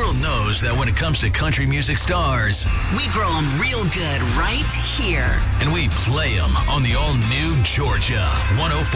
world knows that when it comes to country music stars, we grow them real good right here. And we play them on the all-new Georgia 104.